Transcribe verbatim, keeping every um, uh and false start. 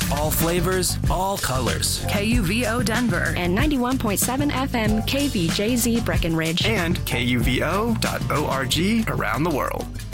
All flavors, all colors. K U V O Denver and ninety-one point seven F M K V J Z Breckenridge and K U V O dot org around the world.